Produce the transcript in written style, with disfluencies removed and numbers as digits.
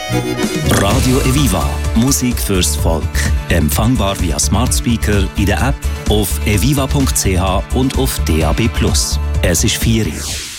Radio Eviva, Musik fürs Volk. Empfangbar via Smart Speaker, in der App, auf eviva.ch und auf DAB+. Es ist 4 Uhr.